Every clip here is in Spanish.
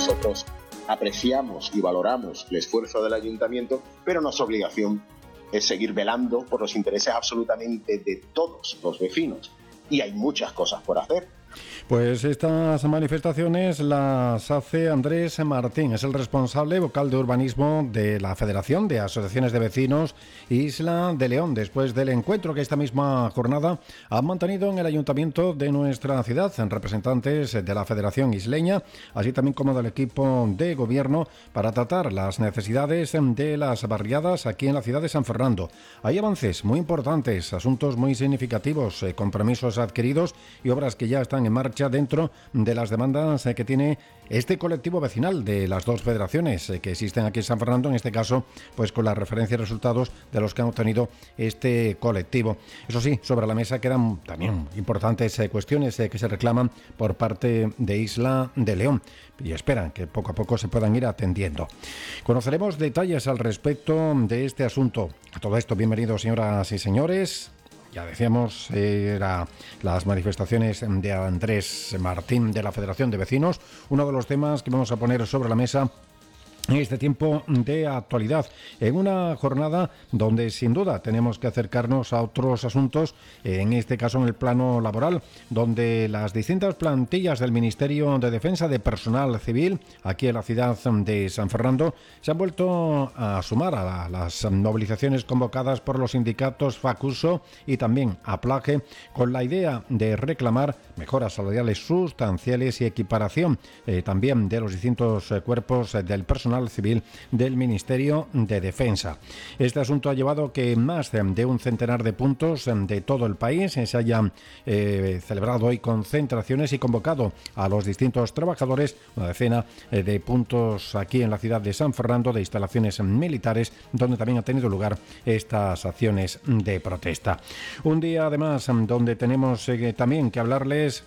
nosotros apreciamos y valoramos el esfuerzo del ayuntamiento, pero nuestra obligación es seguir velando por los intereses absolutamente de todos los vecinos. Y hay muchas cosas por hacer. Pues estas manifestaciones las hace Andrés Martín, es el responsable vocal de urbanismo de la Federación de Asociaciones de Vecinos Isla de León, después del encuentro que esta misma jornada han mantenido en el ayuntamiento de nuestra ciudad, en representantes de la Federación Isleña, así también como del equipo de gobierno, para tratar las necesidades de las barriadas aquí en la ciudad de San Fernando. Hay avances muy importantes, asuntos muy significativos, compromisos adquiridos y obras que ya están en marcha dentro de las demandas que tiene este colectivo vecinal de las dos federaciones que existen aquí en San Fernando, en este caso pues con la referencia y resultados de los que han obtenido este colectivo. Eso sí, sobre la mesa quedan también importantes cuestiones que se reclaman por parte de Isla de León y esperan que poco a poco se puedan ir atendiendo. Conoceremos detalles al respecto de este asunto. A todo esto, bienvenidos señoras y señores. Ya decíamos, eran las manifestaciones de Andrés Martín de la Federación de Vecinos, uno de los temas que vamos a poner sobre la mesa en este tiempo de actualidad, en una jornada donde sin duda tenemos que acercarnos a otros asuntos, en este caso en el plano laboral, donde las distintas plantillas del Ministerio de Defensa de Personal Civil, aquí en la ciudad de San Fernando, se han vuelto a sumar a las movilizaciones convocadas por los sindicatos FACUSO y también APLAGE, con la idea de reclamar mejoras salariales sustanciales y equiparación también de los distintos cuerpos del personal civil del Ministerio de Defensa. Este asunto ha llevado que más de un centenar de puntos de todo el país se hayan celebrado hoy concentraciones y convocado a los distintos trabajadores, una decena de puntos aquí en la ciudad de San Fernando, de instalaciones militares, donde también ha tenido lugar estas acciones de protesta. Un día además donde tenemos también que hablarles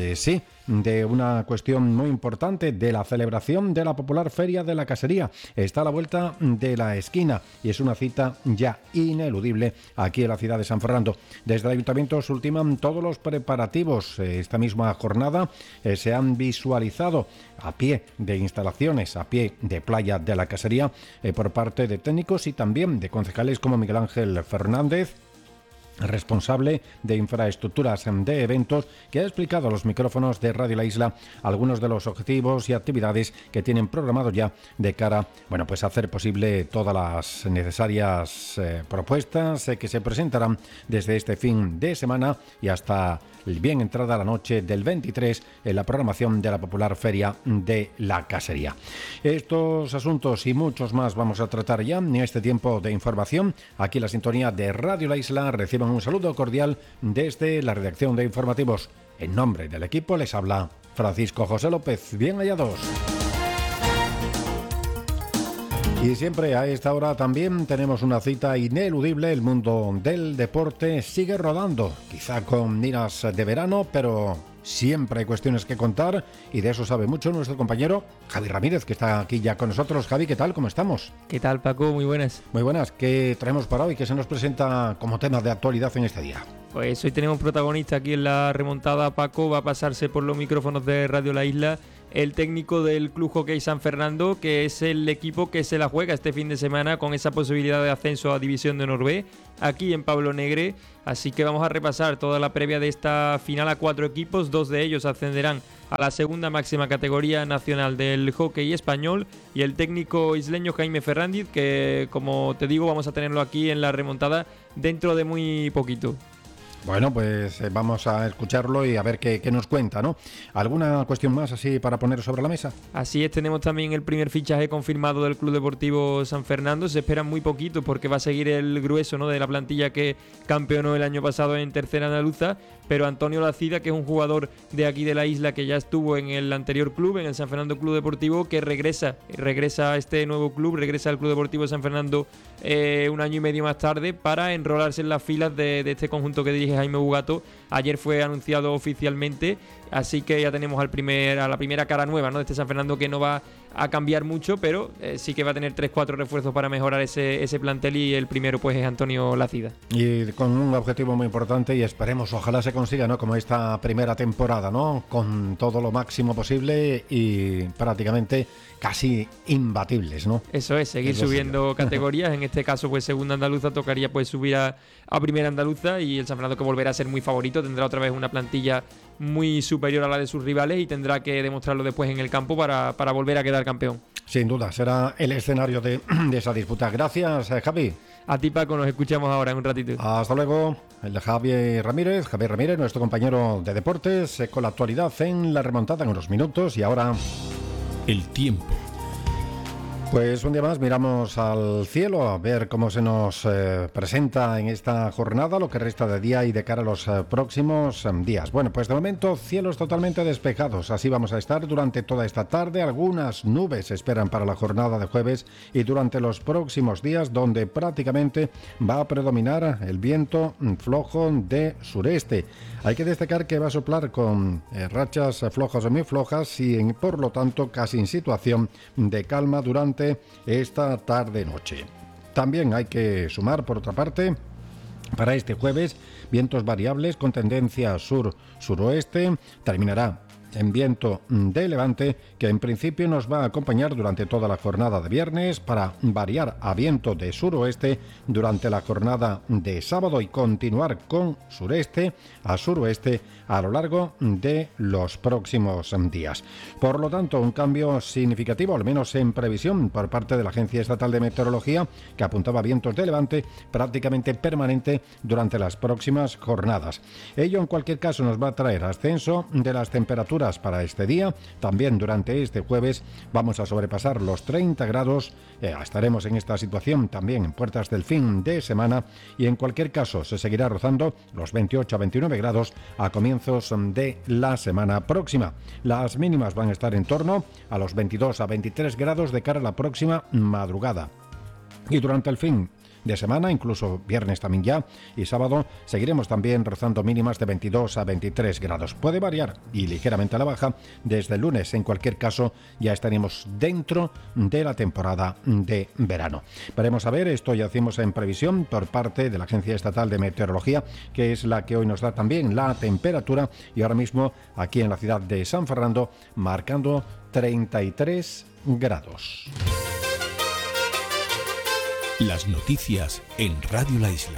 de una cuestión muy importante, de la celebración de la popular Feria de la Casería. Está a la vuelta de la esquina y es una cita ya ineludible aquí en la ciudad de San Fernando. Desde el ayuntamiento se ultiman todos los preparativos. Esta misma jornada se han visualizado a pie de instalaciones, a pie de playa de la Casería, por parte de técnicos y también de concejales como Miguel Ángel Fernández, responsable de infraestructuras de eventos, que ha explicado a los micrófonos de Radio La Isla algunos de los objetivos y actividades que tienen programados ya de cara, pues a hacer posible todas las necesarias propuestas que se presentarán desde este fin de semana y hasta bien entrada la noche del 23 en la programación de la popular Feria de la Casería. Estos asuntos y muchos más vamos a tratar ya en este tiempo de información. Aquí en la sintonía de Radio La Isla reciban un saludo cordial desde la redacción de informativos. En nombre del equipo les habla Francisco José López. Bien hallados. Y siempre a esta hora también tenemos una cita ineludible. El mundo del deporte sigue rodando, quizá con miras de verano, pero siempre hay cuestiones que contar y de eso sabe mucho nuestro compañero Javi Ramírez, que está aquí ya con nosotros. Javi, ¿qué tal? ¿Cómo estamos? ¿Qué tal, Paco? Muy buenas. Muy buenas. ¿Qué traemos para hoy? ¿Qué se nos presenta como tema de actualidad en este día? Pues hoy tenemos protagonista aquí en la remontada. Paco va a pasarse por los micrófonos de Radio La Isla el técnico del Club Hockey San Fernando, que es el equipo que se la juega este fin de semana con esa posibilidad de ascenso a División de Honor B aquí en Pablo Negre. Así que vamos a repasar toda la previa de esta final a 4 equipos. 2 de ellos ascenderán a la segunda máxima categoría nacional del hockey español, y el técnico isleño Jaime Fernández, que como te digo vamos a tenerlo aquí en la remontada dentro de muy poquito. Bueno, pues vamos a escucharlo y a ver qué nos cuenta, ¿no? ¿Alguna cuestión más así para poner sobre la mesa? Así es, tenemos también el primer fichaje confirmado del Club Deportivo San Fernando. Se espera muy poquito porque va a seguir el grueso, ¿no?, de la plantilla que campeonó el año pasado en Tercera Andaluza, pero Antonio Lacida, que es un jugador de aquí de la isla que ya estuvo en el anterior club, en el San Fernando Club Deportivo, que regresa a este nuevo club, regresa al Club Deportivo San Fernando un año y medio más tarde para enrolarse en las filas de este conjunto que dirige Jaime Bugato, ayer fue anunciado oficialmente, así que ya tenemos a la primera cara nueva, ¿no?, de este San Fernando, que no va a cambiar mucho, pero sí que va a tener 3-4 refuerzos para mejorar ese plantel, y el primero pues es Antonio Lacida. Y con un objetivo muy importante, y esperemos, ojalá se consiga, ¿no?, como esta primera temporada, ¿no?, con todo lo máximo posible y prácticamente casi imbatibles, ¿no? Eso es, seguir subiendo categorías. En este caso, pues segunda andaluza tocaría pues subir a primera andaluza, y el San Fernando, que volverá a ser muy favorito, tendrá otra vez una plantilla muy superior a la de sus rivales y tendrá que demostrarlo después en el campo para volver a quedar campeón. Sin duda, será el escenario de esa disputa. Gracias, Javi. A ti, Paco, nos escuchamos ahora en un ratito. Hasta luego. El Javier Ramírez, nuestro compañero de deportes, con la actualidad en la remontada en unos minutos. Y ahora el tiempo. Pues un día más miramos al cielo a ver cómo se nos presenta en esta jornada lo que resta de día y de cara a los próximos días. Bueno, pues de momento cielos totalmente despejados, así vamos a estar durante toda esta tarde. Algunas nubes se esperan para la jornada de jueves y durante los próximos días, donde prácticamente va a predominar el viento flojo de sureste. Hay que destacar que va a soplar con rachas flojas o muy flojas y por lo tanto casi en situación de calma durante esta tarde-noche. También hay que sumar, por otra parte, para este jueves, vientos variables con tendencia sur-suroeste. Terminará en viento de levante, que en principio nos va a acompañar durante toda la jornada de viernes, para variar a viento de suroeste durante la jornada de sábado y continuar con sureste a suroeste a lo largo de los próximos días. Por lo tanto, un cambio significativo, al menos en previsión, por parte de la Agencia Estatal de Meteorología, que apuntaba a vientos de levante prácticamente permanente durante las próximas jornadas. Ello, en cualquier caso, nos va a traer ascenso de las temperaturas para este día. También durante este jueves vamos a sobrepasar los 30 grados. Estaremos en esta situación también en puertas del fin de semana, y en cualquier caso se seguirá rozando los 28 a 29 grados a comienzos de la semana próxima. Las mínimas van a estar en torno a los 22 a 23 grados de cara a la próxima madrugada. Y durante el fin de semana, incluso viernes también ya, y sábado, seguiremos también rozando mínimas de 22 a 23 grados. Puede variar y ligeramente a la baja desde el lunes. En cualquier caso, ya estaremos dentro de la temporada de verano. Veremos a ver, esto ya hacemos en previsión por parte de la Agencia Estatal de Meteorología, que es la que hoy nos da también la temperatura, y ahora mismo aquí en la ciudad de San Fernando marcando 33 grados. Las noticias en Radio La Isla.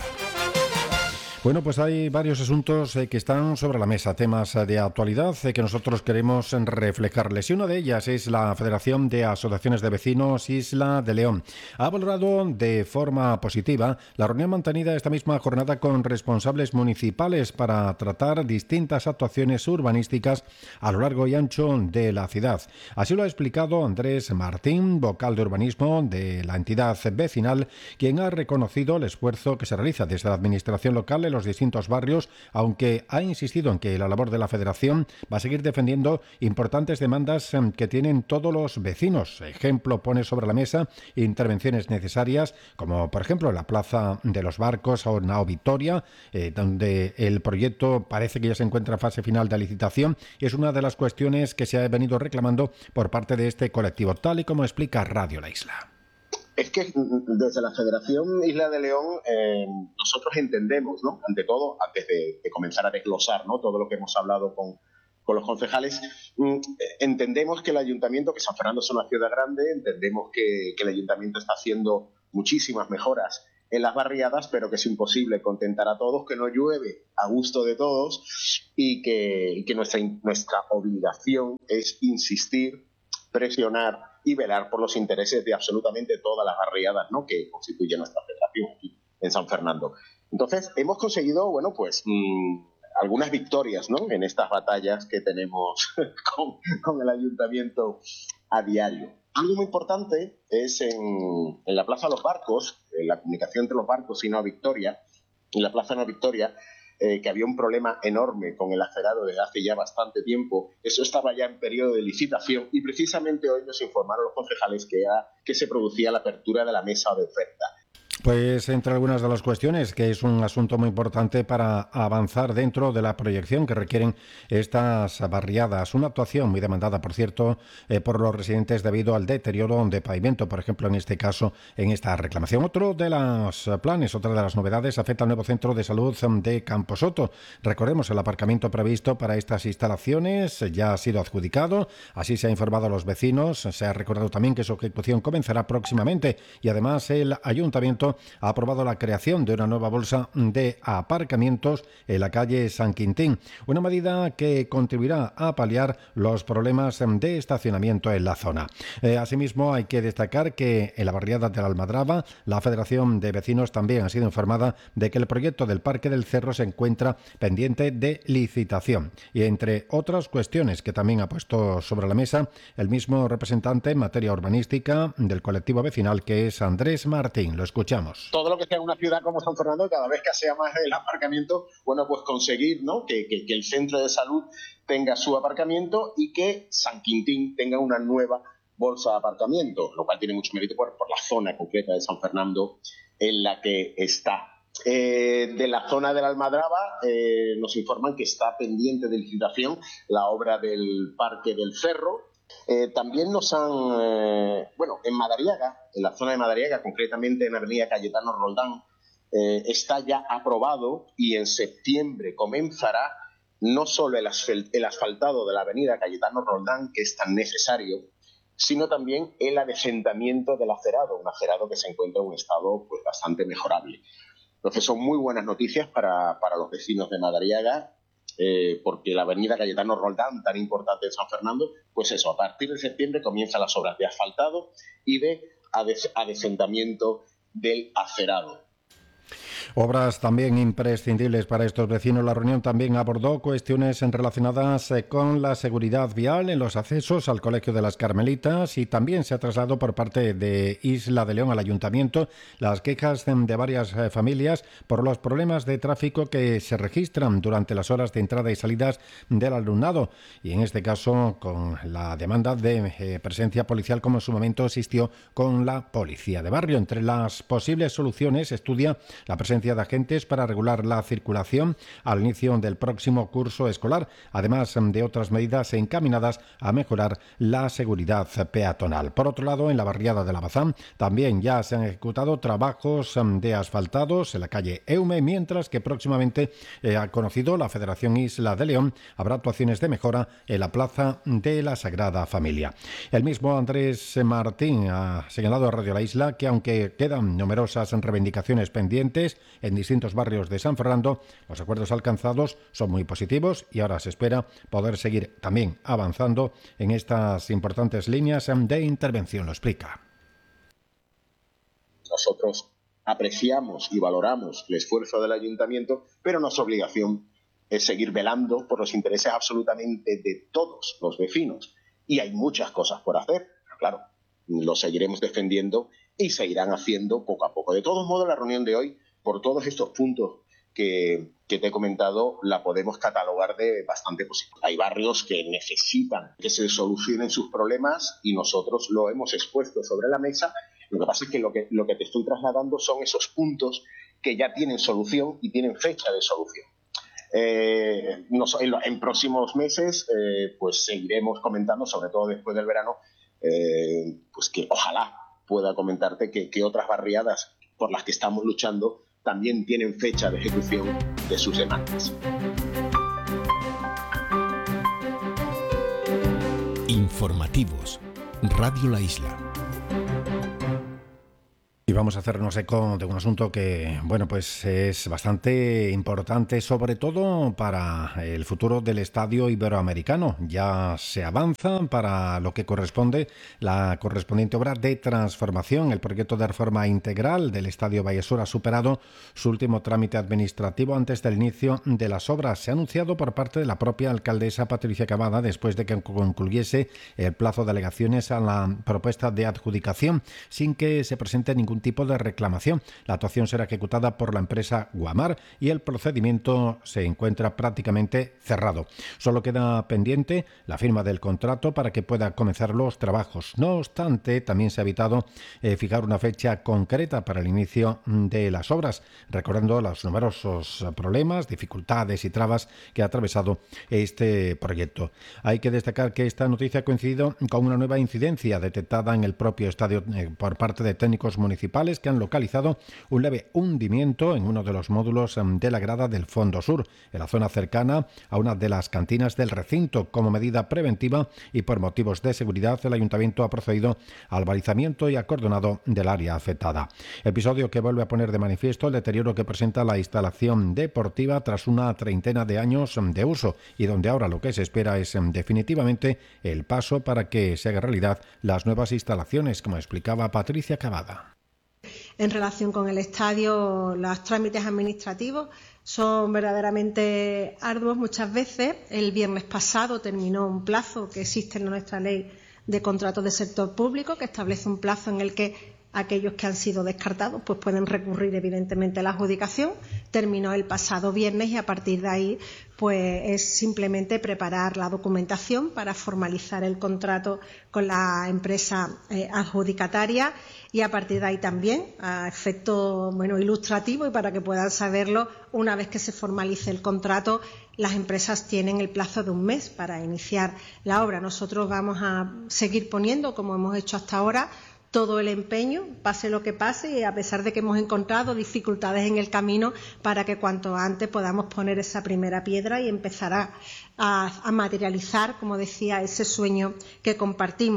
Bueno, pues hay varios asuntos que están sobre la mesa, temas de actualidad que nosotros queremos reflejarles. Y una de ellas es la Federación de Asociaciones de Vecinos Isla de León. Ha valorado de forma positiva la reunión mantenida esta misma jornada con responsables municipales para tratar distintas actuaciones urbanísticas a lo largo y ancho de la ciudad. Así lo ha explicado Andrés Martín, vocal de urbanismo de la entidad vecinal, quien ha reconocido el esfuerzo que se realiza desde la administración local en los distintos barrios, aunque ha insistido en que la labor de la Federación va a seguir defendiendo importantes demandas que tienen todos los vecinos. Ejemplo, pone sobre la mesa intervenciones necesarias, como por ejemplo la Plaza de los Barcos o Nao Victoria, donde el proyecto parece que ya se encuentra en fase final de licitación, y es una de las cuestiones que se ha venido reclamando por parte de este colectivo, tal y como explica Radio La Isla. Es que desde la Federación Isla de León nosotros entendemos, ¿no?, ante todo, antes de comenzar a desglosar, ¿no?, todo lo que hemos hablado con los concejales, entendemos que el Ayuntamiento, que San Fernando es una ciudad grande, entendemos que el Ayuntamiento está haciendo muchísimas mejoras en las barriadas, pero que es imposible contentar a todos, que no llueve a gusto de todos, y que nuestra obligación es insistir, presionar y velar por los intereses de absolutamente todas las barriadas, ¿no?, que constituyen nuestra federación aquí en San Fernando. Entonces, hemos conseguido, bueno, pues algunas victorias, ¿no?, en estas batallas que tenemos con el ayuntamiento a diario. Algo muy importante es en la Plaza de los Barcos, en la comunicación entre los barcos y Nao Victoria, en la Plaza Nao Victoria, que había un problema enorme con el acerado desde hace ya bastante tiempo. Eso estaba ya en periodo de licitación, y precisamente hoy nos informaron los concejales que se producía la apertura de la mesa de oferta. Pues entre algunas de las cuestiones, que es un asunto muy importante para avanzar dentro de la proyección que requieren estas barriadas. Una actuación muy demandada, por cierto, por los residentes debido al deterioro de pavimento, por ejemplo, en este caso, en esta reclamación. Otro de los planes, otra de las novedades, afecta al nuevo centro de salud de Camposoto. Recordemos, el aparcamiento previsto para estas instalaciones ya ha sido adjudicado, así se ha informado a los vecinos. Se ha recordado también que su ejecución comenzará próximamente y además el ayuntamiento ha aprobado la creación de una nueva bolsa de aparcamientos en la calle San Quintín, una medida que contribuirá a paliar los problemas de estacionamiento en la zona. Asimismo, hay que destacar que en la barriada de la Almadraba, la Federación de Vecinos también ha sido informada de que el proyecto del Parque del Cerro se encuentra pendiente de licitación. Y entre otras cuestiones que también ha puesto sobre la mesa el mismo representante en materia urbanística del colectivo vecinal, que es Andrés Martín. Lo escuchamos. Todo lo que sea una ciudad como San Fernando, cada vez que sea más el aparcamiento, bueno, pues conseguir, ¿no?, que el centro de salud tenga su aparcamiento y que San Quintín tenga una nueva bolsa de aparcamiento, lo cual tiene mucho mérito por la zona concreta de San Fernando en la que está. De la zona de la Almadraba nos informan que está pendiente de licitación la obra del Parque del Cerro. También nos han, en Madariaga, en la zona de Madariaga, concretamente en Avenida Cayetano Roldán, está ya aprobado y en septiembre comenzará no solo el asfaltado de la Avenida Cayetano Roldán, que es tan necesario, sino también el adecentamiento del acerado, un acerado que se encuentra en un estado pues bastante mejorable. Entonces son muy buenas noticias para los vecinos de Madariaga, porque la avenida Cayetano Roldán, tan importante en San Fernando, pues eso, a partir de septiembre comienzan las obras de asfaltado y de adecentamiento del acerado. Obras también imprescindibles para estos vecinos. La reunión también abordó cuestiones relacionadas con la seguridad vial en los accesos al Colegio de las Carmelitas y también se ha trasladado por parte de Isla de León al Ayuntamiento las quejas de varias familias por los problemas de tráfico que se registran durante las horas de entrada y salidas del alumnado y en este caso con la demanda de presencia policial como en su momento existió con la policía de barrio. Entre las posibles soluciones estudia la presencia de agentes para regular la circulación al inicio del próximo curso escolar, además de otras medidas encaminadas a mejorar la seguridad peatonal. Por otro lado, en la barriada de la Bazán también ya se han ejecutado trabajos de asfaltados en la calle Eume, mientras que próximamente ha conocido la Federación Isla de León, habrá actuaciones de mejora en la Plaza de la Sagrada Familia. El mismo Andrés Martín ha señalado a Radio La Isla que aunque quedan numerosas reivindicaciones pendientes en distintos barrios de San Fernando, los acuerdos alcanzados son muy positivos y ahora se espera poder seguir también avanzando en estas importantes líneas de intervención. Lo explica. Nosotros apreciamos y valoramos el esfuerzo del ayuntamiento, pero nuestra obligación es seguir velando por los intereses absolutamente de todos los vecinos. Y hay muchas cosas por hacer, pero claro, lo seguiremos defendiendo y se irán haciendo poco a poco. De todos modos, la reunión de hoy, por todos estos puntos que te he comentado, la podemos catalogar de bastante positiva. Hay barrios que necesitan que se solucionen sus problemas y nosotros lo hemos expuesto sobre la mesa. Lo que pasa es que lo que te estoy trasladando son esos puntos que ya tienen solución y tienen fecha de solución. En próximos meses pues seguiremos comentando, sobre todo después del verano, pues que ojalá pueda comentarte que otras barriadas por las que estamos luchando también tienen fecha de ejecución de sus demandas. Informativos. Radio La Isla. Y vamos a hacernos eco de un asunto que, bueno, pues es bastante importante, sobre todo para el futuro del Estadio Iberoamericano. Ya se avanza para lo que corresponde la correspondiente obra de transformación. El proyecto de reforma integral del Estadio Vallesur ha superado su último trámite administrativo antes del inicio de las obras. Se ha anunciado por parte de la propia alcaldesa Patricia Cavada después de que concluyese el plazo de alegaciones a la propuesta de adjudicación, sin que se presente ningún tipo de reclamación. La actuación será ejecutada por la empresa Guamar y el procedimiento se encuentra prácticamente cerrado. Solo queda pendiente la firma del contrato para que pueda comenzar los trabajos. No obstante, también se ha evitado fijar una fecha concreta para el inicio de las obras, recordando los numerosos problemas, dificultades y trabas que ha atravesado este proyecto. Hay que destacar que esta noticia ha coincidido con una nueva incidencia detectada en el propio estadio por parte de técnicos municipales que han localizado un leve hundimiento en uno de los módulos de la grada del fondo sur, en la zona cercana a una de las cantinas del recinto. Como medida preventiva y por motivos de seguridad, el ayuntamiento ha procedido al balizamiento y acordonado del área afectada. Episodio que vuelve a poner de manifiesto el deterioro que presenta la instalación deportiva tras una treintena de años de uso y donde ahora lo que se espera es definitivamente el paso para que se haga realidad las nuevas instalaciones, como explicaba Patricia Cavada. En relación con el estadio, los trámites administrativos son verdaderamente arduos muchas veces. El viernes pasado terminó un plazo que existe en nuestra ley de contratos de sector público, que establece un plazo en el que aquellos que han sido descartados pues pueden recurrir evidentemente a la adjudicación. Terminó el pasado viernes y a partir de ahí pues es simplemente preparar la documentación para formalizar el contrato con la empresa adjudicataria y a partir de ahí también, a efecto ilustrativo y para que puedan saberlo, una vez que se formalice el contrato, las empresas tienen el plazo de un mes para iniciar la obra. Nosotros vamos a seguir poniendo, como hemos hecho hasta ahora, todo el empeño, pase lo que pase, y a pesar de que hemos encontrado dificultades en el camino, para que cuanto antes podamos poner esa primera piedra y empezar a materializar, como decía, ese sueño que compartimos.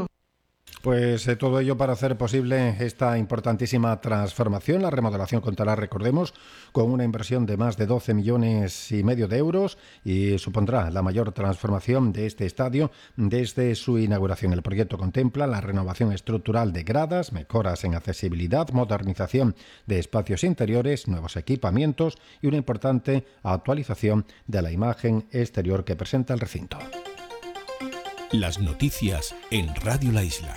Pues todo ello para hacer posible esta importantísima transformación. La remodelación contará, recordemos, con una inversión de más de 12,5 millones de euros y supondrá la mayor transformación de este estadio desde su inauguración. El proyecto contempla la renovación estructural de gradas, mejoras en accesibilidad, modernización de espacios interiores, nuevos equipamientos y una importante actualización de la imagen exterior que presenta el recinto. Las noticias en Radio La Isla.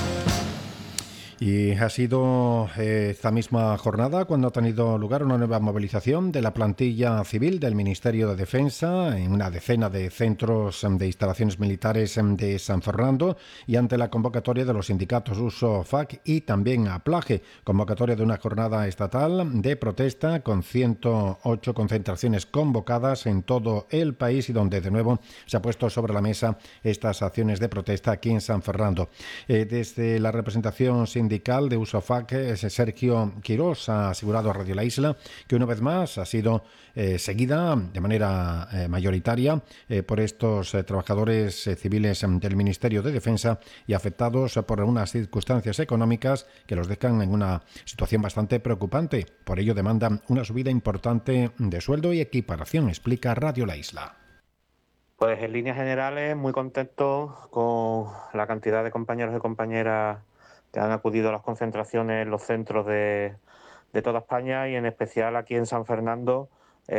Y ha sido esta misma jornada cuando ha tenido lugar una nueva movilización de la plantilla civil del Ministerio de Defensa en una decena de centros de instalaciones militares de San Fernando y ante la convocatoria de los sindicatos USO-FAC y también APLAGE, convocatoria de una jornada estatal de protesta con 108 concentraciones convocadas en todo el país y donde de nuevo se ha puesto sobre la mesa estas acciones de protesta aquí en San Fernando. Desde la representación sindical de USO-FAC, Sergio Quirós ha asegurado a Radio La Isla que una vez más ha sido seguida de manera mayoritaria por estos trabajadores civiles del Ministerio de Defensa y afectados por unas circunstancias económicas que los dejan en una situación bastante preocupante. Por ello demandan una subida importante de sueldo y equiparación, explica Radio La Isla. Pues en líneas generales muy contentos con la cantidad de compañeros y compañeras que han acudido a las concentraciones en los centros de toda España y en especial aquí en San Fernando.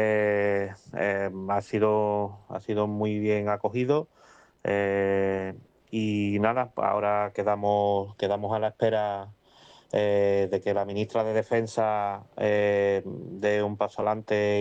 Ha sido muy bien acogido y nada, ahora quedamos a la espera de que la ministra de Defensa dé un paso adelante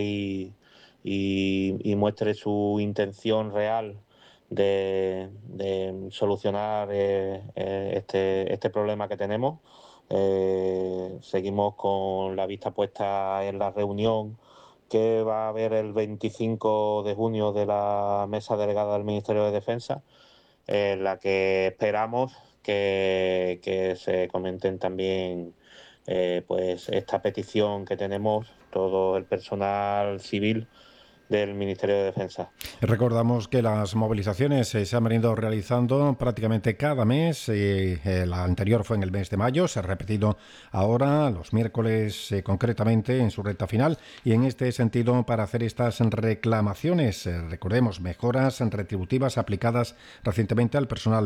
y muestre su intención real de solucionar este problema que tenemos. Seguimos con la vista puesta en la reunión que va a haber el 25 de junio de la mesa delegada del Ministerio de Defensa, en la que esperamos que se comenten también pues esta petición que tenemos todo el personal civil del Ministerio de Defensa. Recordamos que las movilizaciones se han venido realizando prácticamente cada mes. La anterior fue en el mes de mayo, se ha repetido ahora los miércoles concretamente en su recta final y en este sentido para hacer estas reclamaciones, recordemos, mejoras retributivas aplicadas recientemente al personal